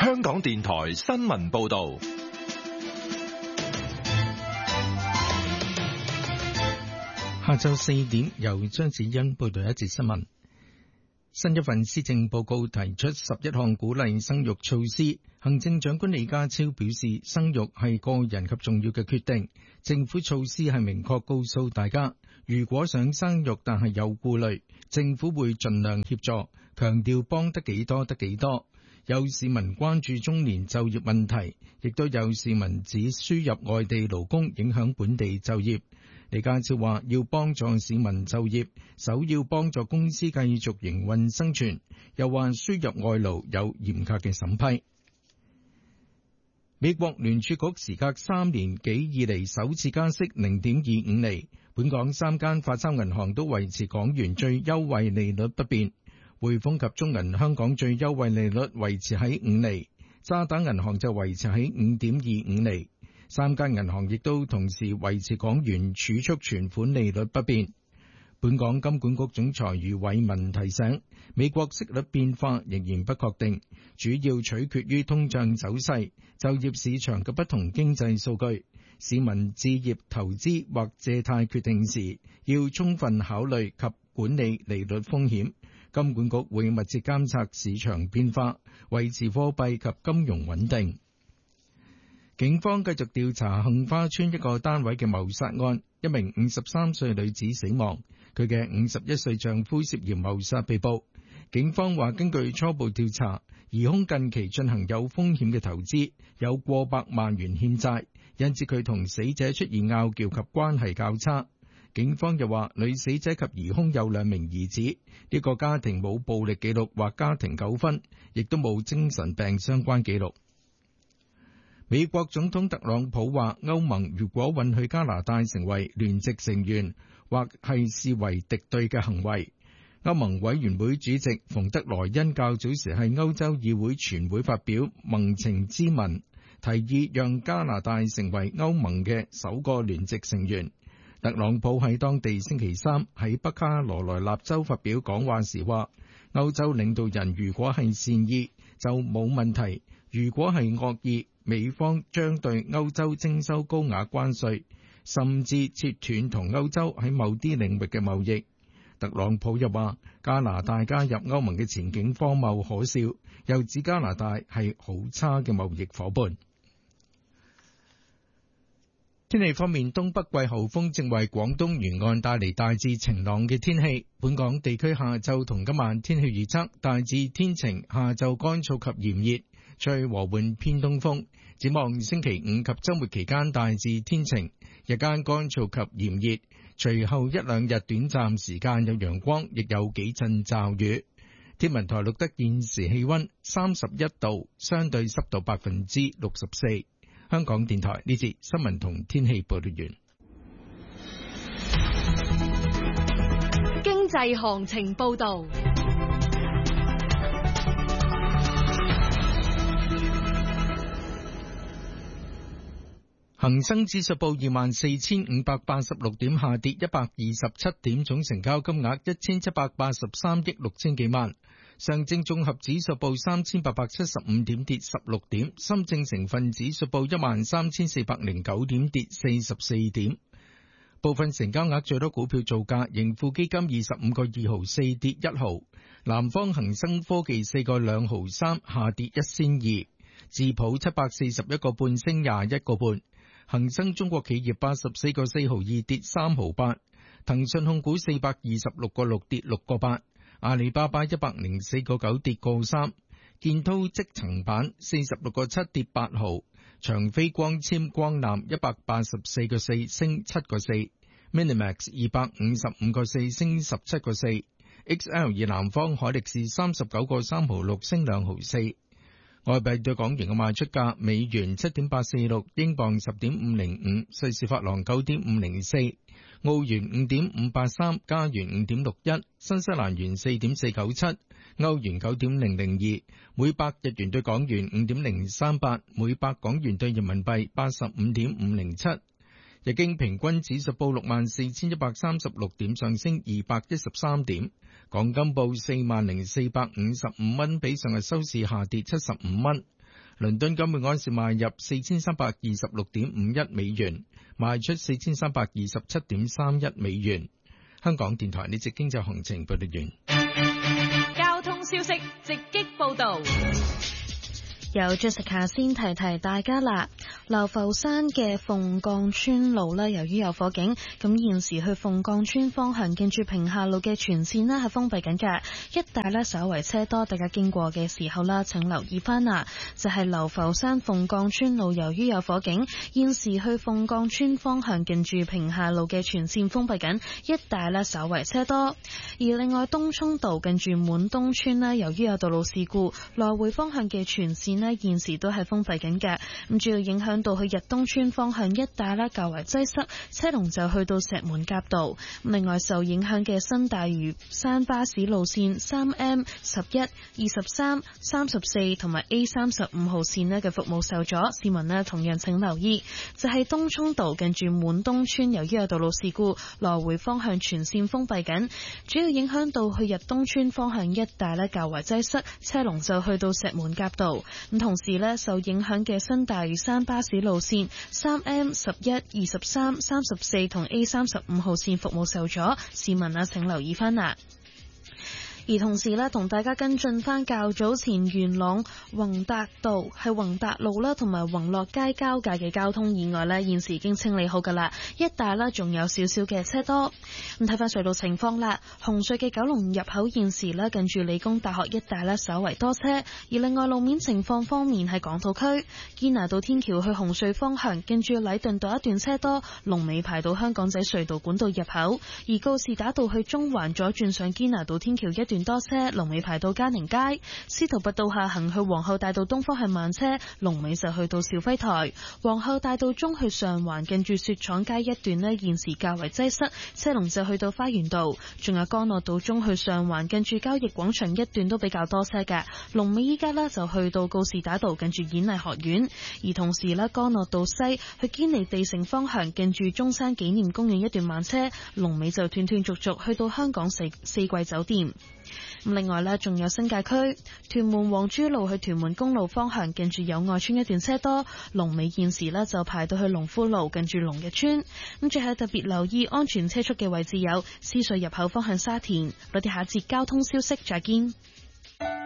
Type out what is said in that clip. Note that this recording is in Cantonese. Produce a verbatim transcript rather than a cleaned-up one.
香港電台新聞報道。 下晝四點，由張子欣報道一節新聞。新一份施政報告提出十一項鼓勵生育措施。行政長官李家超表示，生育係個人及重要嘅決定，政府措施係明確告訴大家，如果想生育但係有顧慮，政府會盡量協助，強調幫得幾多得幾多。有市民關注中年就業問題，亦都有市民指輸入外地勞工影響本地就業。李家超話要幫助市民就業，首要幫助公司繼續營運生存，又話輸入外勞有嚴格嘅審批。美國聯儲局時隔三年幾以嚟首次加息 零點二五厘，本港三間發鈔銀行都維持港元最優惠利率不變，匯豐及中銀香港最優惠利率維持喺五厘，渣打銀行就維持喺五點二五厘。三間銀行亦都同時維持港元儲蓄存款利率不變。本港金管局總裁余偉文提醒，美國息率變化仍然不確定，主要取決於通脹走勢、就業市場嘅不同經濟數據。市民置業投資或借貸決定時，要充分考慮及管理利率風險。金管局會密切監察市場變化，維持貨幣及金融穩定。警方繼續調查杏花邨一個單位嘅謀殺案，一名五十三歲女子死亡，佢嘅五十一歲丈夫涉嫌謀殺被捕。警方話根據初步調查，疑兇近期進行有風險嘅投資，有過百萬元欠債，引致佢同死者出現拗撬及關係較差。警方又話女死者及疑兇有兩名兒子，呢個家庭冇暴力記錄或家庭糾紛，亦都冇精神病相關記錄。美國總統特朗普話，歐盟如果允許加拿大成為聯席成員，或係視為敵對嘅行為。歐盟委員會主席馮德萊恩較早時喺歐洲議會全會發表盟情咨文，提議讓加拿大成為歐盟嘅首個聯席成員。特朗普喺當地星期三喺北卡羅來納州發表講話時話，歐洲領導人如果係善意就冇問題，如果係惡意，美方將對歐洲徵收高額關稅，甚至切斷同歐洲喺某啲領域嘅貿易。特朗普又話，加拿大加入歐盟嘅前景荒謬可笑，又指加拿大係好差嘅貿易夥伴。天氣方面，東北季候風正為廣東沿岸帶嚟大致晴朗嘅天氣。本港地區下晝同今晚天氣預測大致天晴，下晝乾燥及炎熱，吹和緩偏東風。展望星期五及周末期間大致天晴，日間乾燥及炎熱，隨後一兩日短暫時間有陽光，亦有幾陣驟雨。天文台錄得現時氣溫三十一度，相對濕度百分之六十四。香港電台呢節新聞同天氣報道完。 經濟行情報道。 恒生指數報二萬四千五百八十六點，下跌一百二十七點，總成交金額一千七百八十三億六千幾萬。上證綜合指數報三千八百七十五點，跌十六點。深證成分指數報一萬三千四百零九點，跌四十四點。部分成交額最多股票造價，盈富基金二十五個二毫四，跌一毫。南方恒生科技四個兩毫三，下跌一仙二。智普七百四十一個半，升廿一個半。恒生中國企業八十四個四毫二，跌三毫八。騰訊控股四百二十六個六，跌六個八。阿里巴巴一百零四個九，跌個三。建滔積層板四十六個七，跌八毫。長飛光纖光纜一百八十四個四，升七個四。Minimax 二百五十五個四，升十七個四。X L 二南方海力士三十九個三毫六，升兩毫四。外幣對港元嘅賣出價：美元七點八四六，英鎊十點五零五，瑞士法郎九點五零四，澳元五點五八三，加元五點六一，新西蘭元四點四九七，歐元九點零零二，每百日元對港元五點零三八，每百港元對人民幣八十五點五零七。日經平均指數報六萬四千一百三十六點，上升二百一十三點。港金報四萬零四百五十五蚊，比上日收市下跌七十五蚊。 倫敦金每安士賣入四千三百二十六點五一美元，賣出四千三百二十七點三一美元。香港電台呢節經濟行情報道完。 交通消息直擊報道。 有 Jessica 先提提大家啦，流浮山嘅鳳崗村路呢，由於有火警，咁現時去鳳崗村方向近住平下路嘅全線呢係封閉緊嘅，一帶呢稍為車多，大家經過嘅時候啦，請留意翻啦。就係流浮山鳳崗村路，由於有火警，現時去鳳崗村方向近住平下路嘅全線封閉緊，一帶呢稍為車多。而另外東涌道近住滿東村呢，由於有道路事故，來回方向嘅全線呢現時都係封閉緊嘅，咁主要影響到去日東村方向一帶呢較為擠塞，車龍就去到石門甲道。另外受影響嘅新大嶼山巴士路線三 M、十一、二十三、三十四同埋 A 三十五號線呢嘅服務受阻，市民呢同樣請留意。就係東涌道近住滿東村，由於有道路事故，來回方向全線封閉緊，主要影響到去日東村方向一帶呢較為擠塞，車龍就去到石門甲道。咁同時呢，受影響嘅新大嶼山巴士路線三 M、十一、二十三、三十四同 A 三十五號線服務受阻，市民啊請留意翻啦。而同時呢，同大家跟進翻較早前元朗宏達道係宏達路啦，同埋宏樂街交界嘅交通意外呢，現時已經清理好噶啦，一帶呢仲有少少嘅車多。咁睇翻隧道情況啦，紅隧嘅九龍入口現時呢近住理工大學一帶呢稍為多車，而另外路面情況方面係港島區堅拿道天橋去紅隧方向，近住禮頓道一段車多，龍尾排到香港仔隧道管道入口；而告士打道去中環左轉上堅拿道天橋一段多車，龍尾排到嘉寧街；司徒拔道下行去皇后大道東方向慢車，龍尾就去到肇輝台；皇后大道中去上環近住雪廠街一段呢，現時較為擠塞，車龍就去到花園道；仲有干諾道中去上環近住交易廣場一段都比較多車嘅，龍尾依家呢就去到告士打道近住演藝學院；而同時呢，干諾道西去堅尼地城方向近住中山紀念公園一段慢車，龍尾就斷斷續續去到香港四四季酒店。咁另外呢，仲有新界區屯門黃珠路去屯門公路方向，近住友愛村一段車多，龍尾現時呢就排到去龍富路近住龍日村。咁最後特別留意安全車速嘅位置有獅隧入口方向沙田。我哋下節交通消息再見。